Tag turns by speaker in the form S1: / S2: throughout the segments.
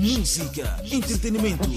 S1: música, entretenimento.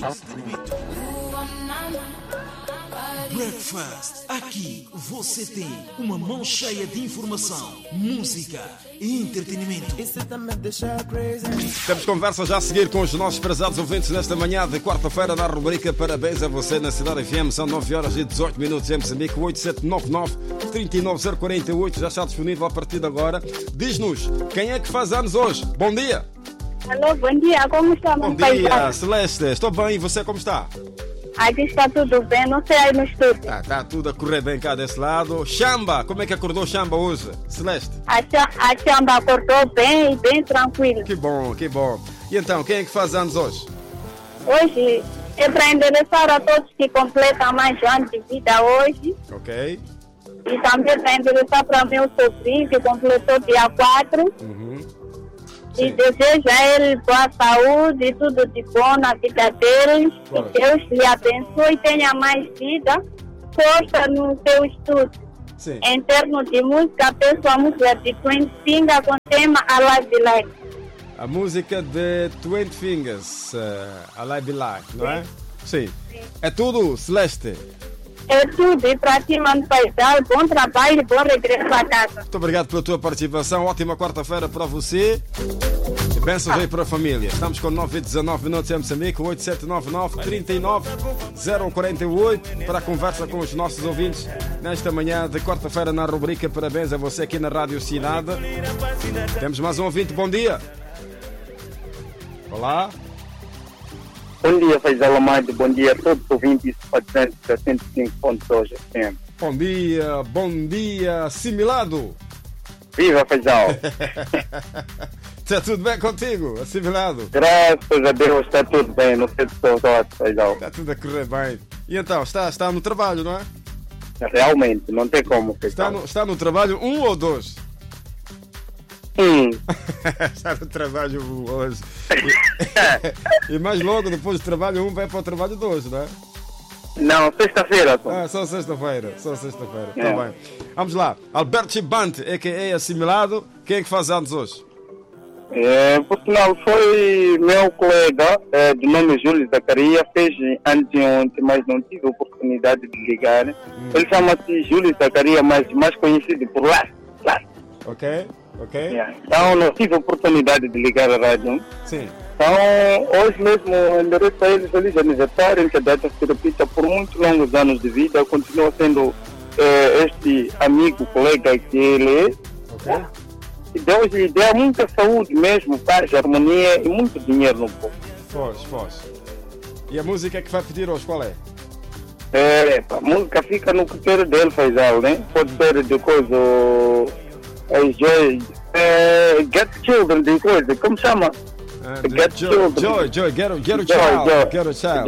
S1: Breakfast. Aqui você tem uma mão cheia de informação, música e entretenimento.
S2: Temos conversa já a seguir com os nossos prezados ouvintes nesta manhã de quarta-feira na rubrica Parabéns a você na Cidade FM. São 9 horas e 18 minutos em Moçambique. 8799-39048 já está disponível a partir de agora. Diz-nos, quem é que faz anos hoje? Bom dia!
S3: Alô, bom dia, como está, meu
S2: Bom
S3: pai?
S2: dia, Celeste. Estou bem, e você como está?
S3: Aqui está tudo bem, não sei aí no estúdio.
S2: Está tudo a correr bem cá desse lado. Chamba, como é que acordou Chamba hoje, Celeste?
S3: A Chamba acordou bem, bem tranquilo.
S2: Que bom, que bom. E então, quem é que faz anos hoje?
S3: Hoje é para endereçar a todos que completam mais anos de vida hoje.
S2: Ok.
S3: E também para endereçar para meu sobrinho que completou dia 4. E desejo a ele boa saúde e tudo de bom na vida deles.
S2: Claro.
S3: Que Deus lhe abençoe e tenha mais vida. Força no seu estudo.
S2: Sim.
S3: Em termos de música, peço a música de Twin Finger com o tema Alive Like.
S2: A música de 20 Fingers, Alive Like, não é? Sim. É tudo, Celeste.
S3: É tudo. E para ti, mano Paisal, bom trabalho e bom regresso a casa.
S2: Muito obrigado pela tua participação. Ótima quarta-feira para você. E bênçãos aí para a família. Estamos com 9 e 19 minutos em Moçambique. 8799-39048 para a conversa com os nossos ouvintes nesta manhã de quarta-feira na rubrica Parabéns a você aqui na Rádio Cidade. Temos mais um ouvinte. Bom dia. Olá.
S4: Bom dia, Faisal Amado. Bom dia a todos os ouvintes participantes da 105.2 FM.
S2: Bom dia, assimilado.
S4: Viva, Faisal.
S2: Está tudo bem contigo, assimilado?
S4: Graças a Deus está tudo bem. Não sei se estou Faisal.
S2: Está tudo a correr bem. E então, está no trabalho, não é?
S4: Realmente, não tem como, Faisal.
S2: Está no trabalho 1 ou 2? Está no trabalho 1 hoje. E mais logo, depois do trabalho 1, vai para o trabalho 2, não é?
S4: Não, sexta-feira.
S2: Só sexta-feira. Está bem. Vamos lá. Alberto Chibante, a.k.a. assimilado. Quem é que faz anos hoje?
S4: Por sinal, foi meu colega, de nome Júlio Zacaria, fez anteontem, mas não tive a oportunidade de ligar. Ele chama-se Júlio Zacaria, mas mais conhecido por Last.
S2: Ok.
S4: Então não tive a oportunidade de ligar a rádio.
S2: Sim.
S4: Então hoje mesmo endereço a ele feliz aniversário, que a data se repita por muitos longos anos de vida. Continua sendo este amigo, colega que ele é.
S2: Ok.
S4: E Deus lhe dê muita saúde mesmo, paz, harmonia e muito dinheiro no povo.
S2: Pois. E a música que vai pedir hoje, qual é?
S4: A música fica no critério dele, Faisal, né? Pode ser de coisa... Get Children, de coisa, como chama? Get Children.
S2: Joy, Get a Child.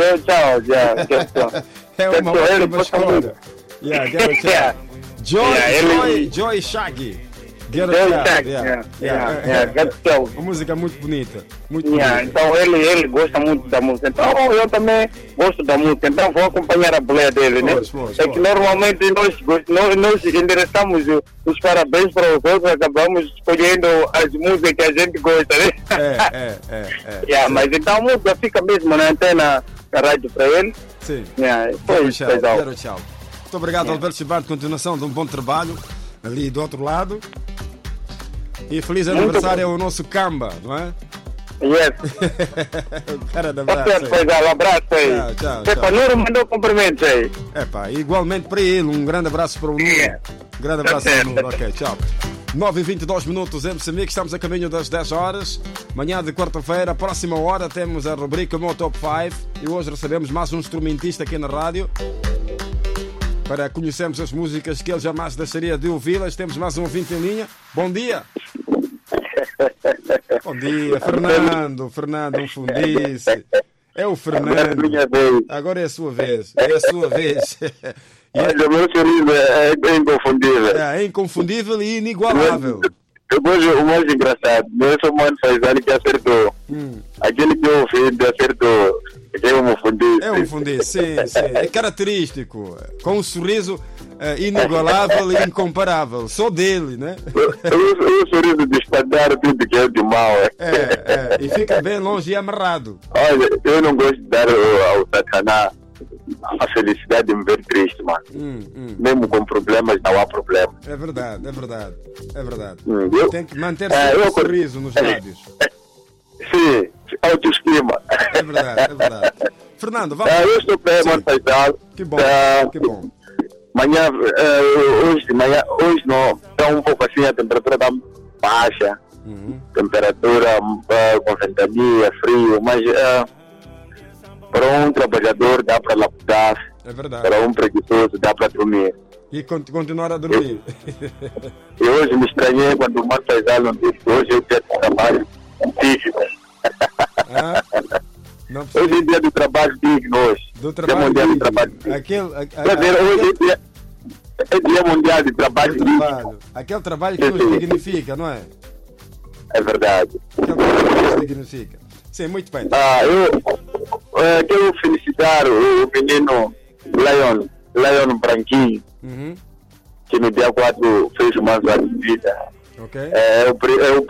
S2: É uma ótima escolha. Get a Child. Joy Shaggy. Get a Child.
S4: Get Child.
S2: Uma música muito bonita.
S4: Então ele gosta muito da música. Então eu também gosto da música. Então vou acompanhar a boleia dele, né? É que normalmente nós endereçamos os parabéns para os outros, acabamos escolhendo as músicas que a gente gosta, né? Mas então a música fica mesmo na antena da rádio para ele.
S2: Sim.
S4: Foi isso, pessoal.
S2: Muito obrigado, Alberto Chibante. Continuação de um bom trabalho ali do outro lado. E feliz aniversário ao nosso Camba, não é?
S4: Yes.
S2: O cara da abraço.
S4: Um abraço aí.
S2: Tchau.
S4: Nuro mandou cumprimentos aí.
S2: Igualmente para ele, um grande abraço para o Nuro. Um grande abraço para o Nuro. Ok, tchau. 9h22 minutos em Moçambique, estamos a caminho das 10 horas. Manhã de quarta-feira, próxima hora, temos a rubrica Meu Top 5. E hoje recebemos mais um instrumentista aqui na rádio para conhecermos as músicas que ele jamais deixaria de ouvi-las. Temos mais um ouvinte em linha. Bom dia. Bom dia, Fernando, um fundice. É o Fernando. Agora é a sua vez.
S4: Olha, o meu sorriso é inconfundível.
S2: É inconfundível e inigualável.
S4: Depois o mais engraçado, não é só o Mano Faisal que acertou. Aquele que eu ouvi acertou. É um fundice.
S2: É um fundice, sim. É característico. Com um sorriso inigualável e incomparável. Só dele, né?
S4: O sorriso de espadar tudo que é de mal.
S2: E fica bem longe e amarrado.
S4: Olha, eu não gosto de dar ao Satanás a felicidade de me ver triste, mano. Mesmo com problemas, não há problema.
S2: É verdade. Tem que manter
S4: o
S2: sorriso nos lábios.
S4: Sim, autoestima.
S2: É verdade. Fernando, vamos.
S4: Eu estou bem, mano, Faisal.
S2: Que bom.
S4: Hoje não, está um pouco assim, a temperatura está baixa. Temperatura com ventania, frio, mas para um trabalhador dá para lapidar.
S2: É verdade.
S4: Para um preguiçoso dá para dormir.
S2: E continuar a dormir.
S4: E hoje me estranhei quando o Marco Faisal não disse que hoje é o dia de trabalho digno. Hoje é dia do trabalho digno hoje.
S2: Do trabalho
S4: mundial
S2: digno.
S4: De trabalho digno. Hoje é dia mundial de trabalho digno.
S2: Aquele trabalho que nos dignifica, não é?
S4: É verdade.
S2: Aquele trabalho que nos dignifica. Sim, muito bem.
S4: Eu quero felicitar o menino Lion Branquinho, que no dia 4 fez uma vida.
S2: Okay.
S4: É o